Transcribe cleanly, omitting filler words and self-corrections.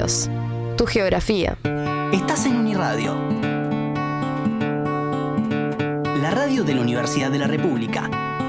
Ríos, tu geografía. Estás en Uniradio, la radio de la Universidad de la República.